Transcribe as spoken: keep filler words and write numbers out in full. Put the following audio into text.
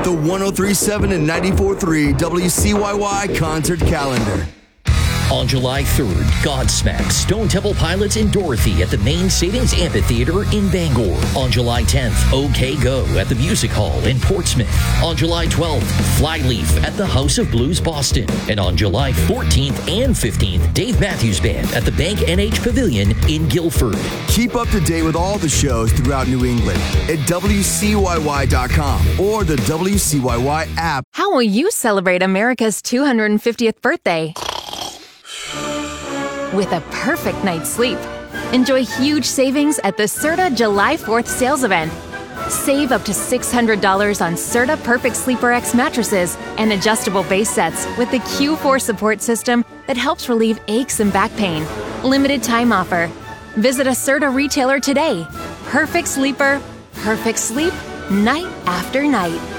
the one oh three point seven and ninety-four point three W C Y Y concert calendar. On July third, Godsmack, Stone Temple Pilots, and Dorothy at the Main Savings Amphitheater in Bangor. On July tenth, OK Go at the Music Hall in Portsmouth. On July twelfth, Flyleaf at the House of Blues Boston. And on July fourteenth and fifteenth, Dave Matthews Band at the Bank N H Pavilion in Guilford. Keep up to date with all the shows throughout New England at W C Y Y dot com or the W C Y Y app. How will you celebrate America's two hundred fiftieth birthday? With a perfect night's sleep. Enjoy huge savings at the Serta July fourth sales event. Save up to six hundred dollars on Serta Perfect Sleeper X mattresses and adjustable base sets with the Q four support system that helps relieve aches and back pain. Limited time offer. Visit a Serta retailer today. Perfect sleeper, perfect sleep, night after night.